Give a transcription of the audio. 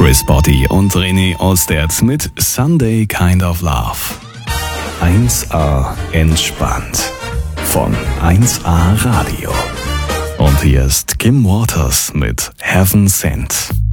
Chris Botti und René Ostert mit Sunday Kind of Love. 1A entspannt von 1A Radio. Und hier ist Kim Waters mit Heaven Sent.